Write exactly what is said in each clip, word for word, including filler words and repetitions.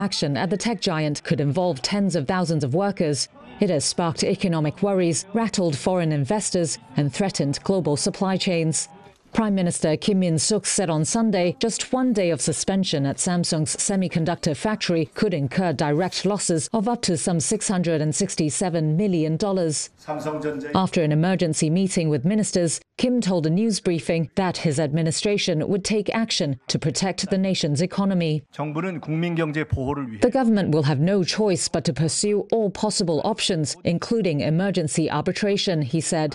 Action at the tech giant could involve tens of thousands of workers. It has sparked economic worries, rattled foreign investors, and threatened global supply chains. Prime Minister Kim Min-suk said on Sunday just one day of suspension at Samsung's semiconductor factory could incur direct losses of up to some six hundred sixty-seven million dollars. After an emergency meeting with ministers, Kim told a news briefing that his administration would take action to protect the nation's economy. The government will have no choice but to pursue all possible options, including emergency arbitration, he said.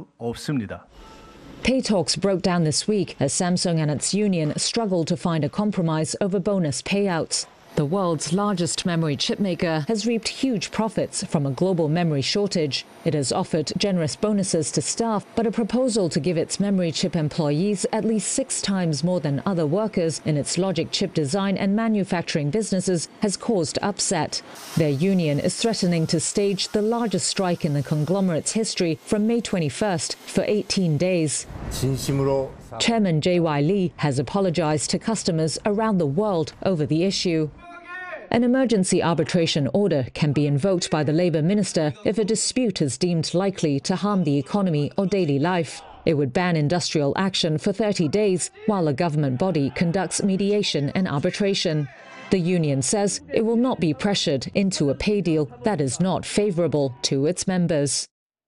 Pay talks broke down this week as Samsung and its union struggled to find a compromise over bonus payouts. The world's largest memory chip maker has reaped huge profits from a global memory shortage. It has offered generous bonuses to staff, but a proposal to give its memory chip employees at least six times more than other workers in its logic chip design and manufacturing businesses has caused upset. Their union is threatening to stage the largest strike in the conglomerate's history from May twenty-first for eighteen days. Chairman J Y Lee has apologized to customers around the world over the issue. An emergency arbitration order can be invoked by the Labour Minister if a dispute is deemed likely to harm the economy or daily life. It would ban industrial action for thirty days while a government body conducts mediation and arbitration. The union says it will not be pressured into a pay deal that is not favourable to its members.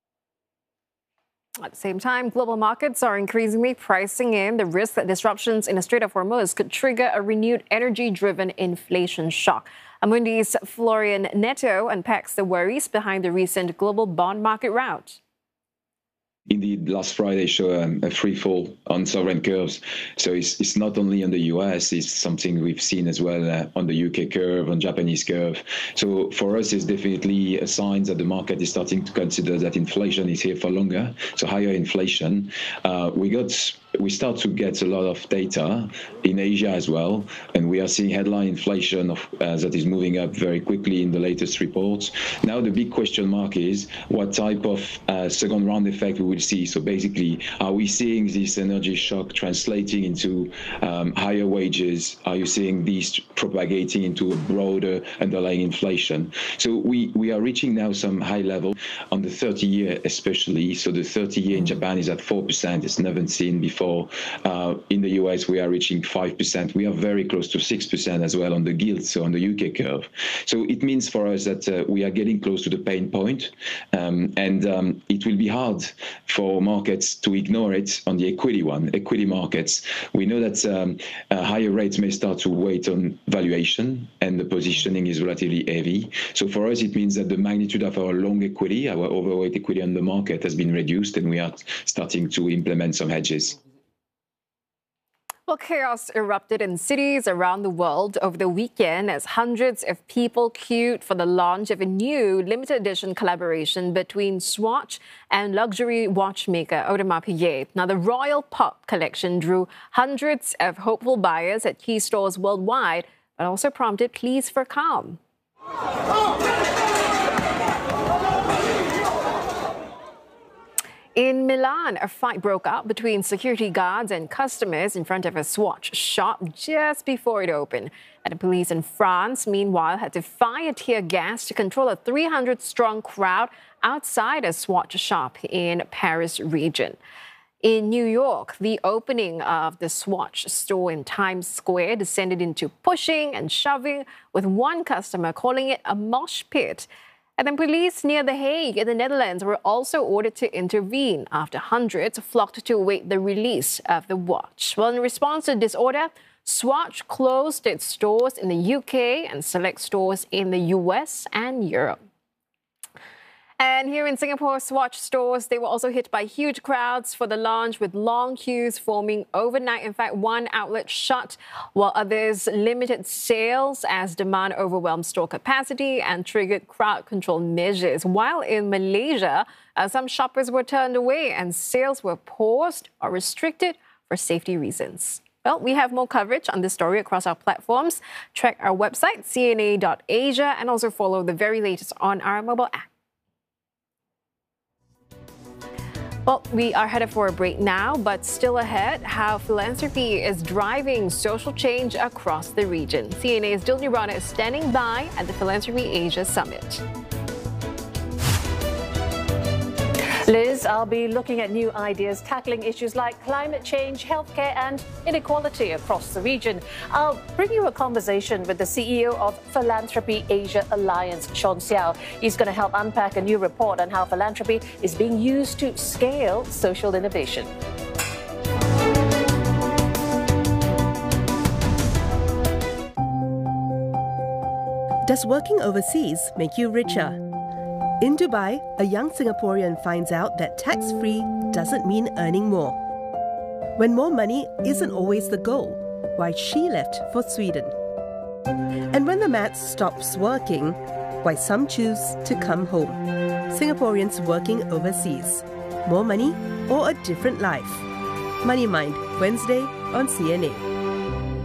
At the same time, global markets are increasingly pricing in the risk that disruptions in the Strait of Hormuz could trigger a renewed energy-driven inflation shock. Amundi's Florian Neto unpacks the worries behind the recent global bond market rout. Indeed, last Friday showed um, a free fall on sovereign curves. So it's, it's not only on the U S, it's something we've seen as well uh, on the U K curve, on Japanese curve. So for us, it's definitely a sign that the market is starting to consider that inflation is here for longer. So higher inflation. Uh, we got we start to get a lot of data in Asia as well, and we are seeing headline inflation of, uh, that is moving up very quickly in the latest reports. Now the big question mark is what type of uh, second round effect we will see. So basically, are we seeing this energy shock translating into um, higher wages? Are you seeing these propagating into a broader underlying inflation? So we, we are reaching now some high level on the thirty year especially. So the thirty year in Japan is at four percent. It's never seen before. Uh, in the U S, we are reaching five percent. We are very close to six percent as well on the gilt, so on the U K curve. So it means for us that uh, we are getting close to the pain point, um, and um, it will be hard for markets to ignore it on the equity one, equity markets. We know that um, uh, higher rates may start to weigh on valuation, and the positioning is relatively heavy. So for us, it means that the magnitude of our long equity, our overweight equity on the market has been reduced, and we are starting to implement some hedges. Well, chaos erupted in cities around the world over the weekend as hundreds of people queued for the launch of a new limited edition collaboration between Swatch and luxury watchmaker Audemars Piguet. Now, the Royal Pop collection drew hundreds of hopeful buyers at key stores worldwide, but also prompted pleas for calm. In Milan, a fight broke out between security guards and customers in front of a Swatch shop just before it opened. And the police in France, meanwhile, had to fire tear gas to control a three hundred strong crowd outside a Swatch shop in Paris region. In New York, the opening of the Swatch store in Times Square descended into pushing and shoving, with one customer calling it a mosh pit. And then police near The Hague in the Netherlands were also ordered to intervene after hundreds flocked to await the release of the watch. Well, in response to this order, Swatch closed its stores in the U K and select stores in the U S and Europe. And here in Singapore, Swatch stores, they were also hit by huge crowds for the launch, with long queues forming overnight. In fact, one outlet shut, while others limited sales as demand overwhelmed store capacity and triggered crowd control measures. While in Malaysia, uh, some shoppers were turned away and sales were paused or restricted for safety reasons. Well, we have more coverage on this story across our platforms. Check our website, C N A dot Asia, and also follow the very latest on our mobile app. Well, we are headed for a break now, but still ahead, how philanthropy is driving social change across the region. C N A's Jill Neurona is standing by at the Philanthropy Asia Summit. Liz, I'll be looking at new ideas tackling issues like climate change, healthcare and inequality across the region. I'll bring you a conversation with the C E O of Philanthropy Asia Alliance, Sean Xiao. He's going to help unpack a new report on how philanthropy is being used to scale social innovation. Does working overseas make you richer? In Dubai, a young Singaporean finds out that tax-free doesn't mean earning more. When more money isn't always the goal, why she left for Sweden. And when the maths stops working, why some choose to come home. Singaporeans working overseas. More money or a different life? Money Mind, Wednesday on C N A.